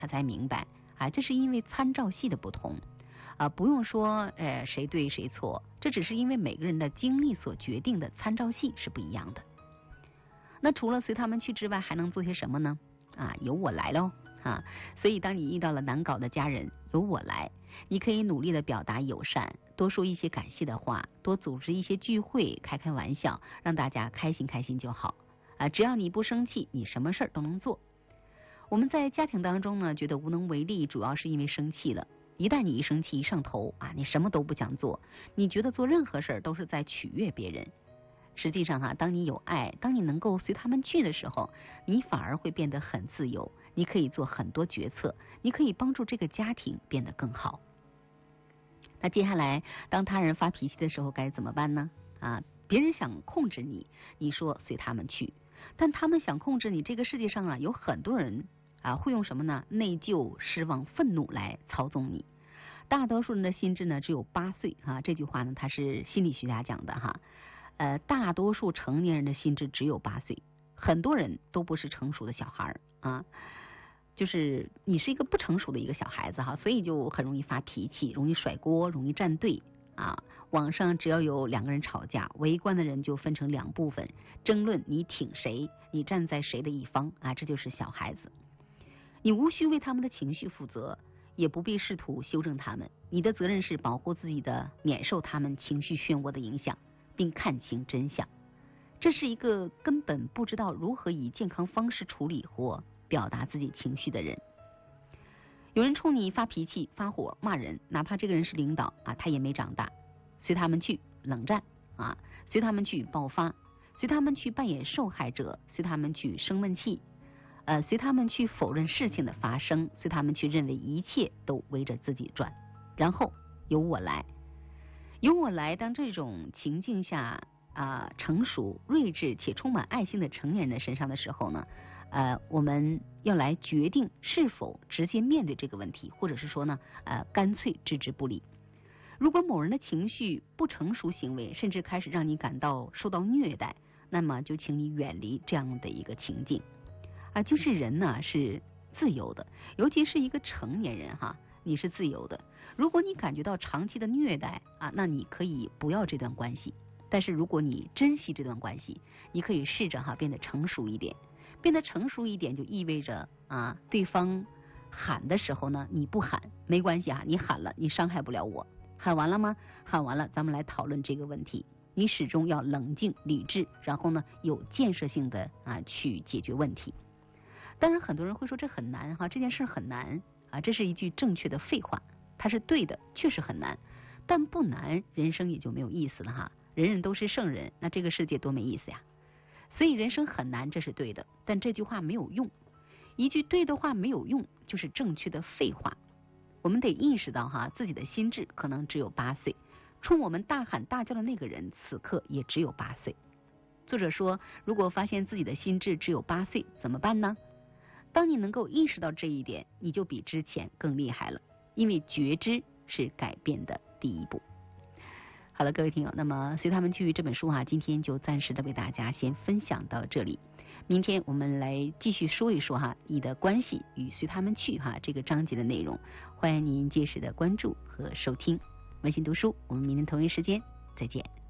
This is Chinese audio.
他才明白啊，这是因为参照系的不同啊，不用说谁对谁错，这只是因为每个人的经历所决定的参照系是不一样的。那除了随他们去之外，还能做些什么呢？啊，由我来喽啊！所以当你遇到了难搞的家人，由我来，你可以努力的表达友善，多说一些感谢的话，多组织一些聚会，开开玩笑，让大家开心开心就好啊！只要你不生气，你什么事儿都能做。我们在家庭当中呢，觉得无能为力，主要是因为生气了。一旦你一生气一上头啊，你什么都不想做，你觉得做任何事儿都是在取悦别人。实际上啊，当你有爱，当你能够随他们去的时候，你反而会变得很自由，你可以做很多决策，你可以帮助这个家庭变得更好。那接下来，当他人发脾气的时候该怎么办呢？啊，别人想控制你，你说随他们去，但他们想控制你，这个世界上啊有很多人啊会用什么呢？内疚、失望、愤怒来操纵你。大多数人的心智呢只有8岁啊，这句话呢它是心理学家讲的哈。大多数成年人的心智只有8岁，很多人都不是成熟的小孩啊，就是你是一个不成熟的一个小孩子哈，所以就很容易发脾气，容易甩锅，容易站队啊。网上只要有2个人吵架，围观的人就分成2部分，争论你挺谁，你站在谁的一方啊，这就是小孩子。你无需为他们的情绪负责，也不必试图修正他们，你的责任是保护自己的，免受他们情绪漩涡的影响，并看清真相。这是一个根本不知道如何以健康方式处理或表达自己情绪的人。有人冲你发脾气、发火、骂人，哪怕这个人是领导啊，他也没长大。随他们去冷战啊，随他们去爆发，随他们去扮演受害者，随他们去生闷气，随他们去否认事情的发生，随他们去认为一切都围着自己转，然后由我来。由我来，当这种情境下成熟、睿智且充满爱心的成年人的身上的时候呢，我们要来决定是否直接面对这个问题，或者是说呢，干脆置之不理。如果某人的情绪不成熟行为，甚至开始让你感到受到虐待，那么就请你远离这样的一个情境啊。就是人呢是自由的，尤其是一个成年人哈。你是自由的，如果你感觉到长期的虐待啊，那你可以不要这段关系。但是如果你珍惜这段关系，你可以试着变得成熟一点。变得成熟一点就意味着啊，对方喊的时候呢，你不喊没关系啊，你喊了你伤害不了我。喊完了吗？喊完了，咱们来讨论这个问题。你始终要冷静理智，然后呢有建设性的去解决问题。当然很多人会说这很难哈，这件事很难啊，这是一句正确的废话，它是对的，确实很难，但不难，人生也就没有意思了哈。人人都是圣人，那这个世界多没意思呀。所以人生很难，这是对的，但这句话没有用。一句对的话没有用，就是正确的废话。我们得意识到哈，自己的心智可能只有8岁，冲我们大喊大叫的那个人此刻也只有8岁。作者说，如果发现自己的心智只有8岁怎么办呢？当你能够意识到这一点，你就比之前更厉害了，因为觉知是改变的第一步。好了，各位听友，那么随他们去这本书今天就暂时的为大家先分享到这里。明天我们来继续说一说你的关系与随他们去这个章节的内容。欢迎您届时的关注和收听。微信读书，我们明天同一时间再见。